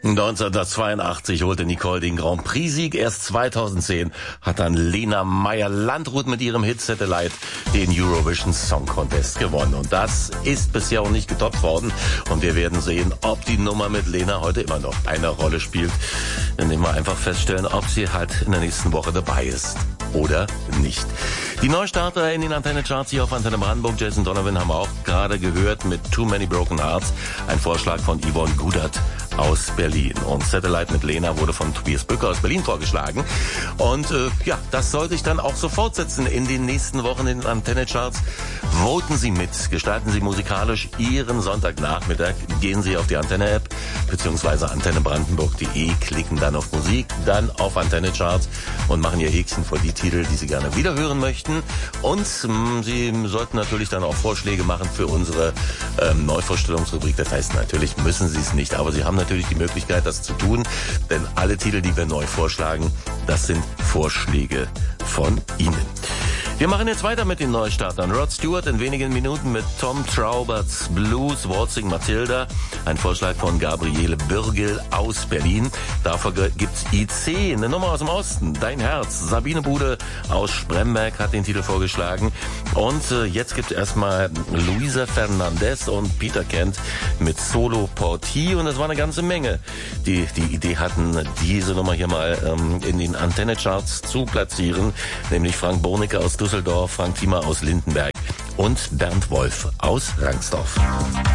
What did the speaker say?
1982 holte Nicole den Grand Prix-Sieg. Erst 2010 hat dann Lena Meyer-Landrut mit ihrem Hit Satellite den Eurovision Song Contest gewonnen. Und das ist bisher auch nicht getoppt worden. Und wir werden sehen, ob die Nummer mit Lena heute immer noch eine Rolle spielt. Indem wir einfach feststellen, ob sie halt in der nächsten Woche dabei ist oder nicht. Die Neustarter in den Antenne-Charts hier auf Antenne Brandenburg, Jason Donovan, haben wir auch gerade gehört mit Too Many Broken Hearts. Ein Vorschlag von Yvonne Gudert aus Berlin. Und Satellite mit Lena wurde von Tobias Bücker aus Berlin vorgeschlagen. Und das sollte ich dann auch so fortsetzen in den nächsten Wochen in den Antenne-Charts. Voten Sie mit, gestalten Sie musikalisch Ihren Sonntagnachmittag. Gehen Sie auf die Antenne-App bzw. antennebrandenburg.de, klicken dann auf Musik, dann auf Antenne-Charts und machen Ihr Häkchen vor die Titel, die Sie gerne wiederhören möchten. Und Sie sollten natürlich dann auch Vorschläge machen für unsere Neuvorstellungsrubrik. Das heißt, natürlich müssen Sie es nicht, aber Sie haben natürlich die Möglichkeit, das zu tun, denn alle Titel, die wir neu vorschlagen, das sind Vorschläge von Ihnen. Wir machen jetzt weiter mit den Neustartern. Rod Stewart in wenigen Minuten mit Tom Trauberts Blues, Waltzing Matilda. Ein Vorschlag von Gabriele Bürgel aus Berlin. Dafür gibt's IC, eine Nummer aus dem Osten. Dein Herz. Sabine Bude aus Spremberg hat den Titel vorgeschlagen. Und jetzt gibt's erstmal Luisa Fernandez und Peter Kent mit Solo Porti. Und das war eine ganze Menge, die Idee hatten, diese Nummer hier mal in den Antenne-Charts zu platzieren. Nämlich Frank Bornicke aus Düsseldorf, Frank Thiemer aus Lindenberg und Bernd Wolf aus Rangsdorf.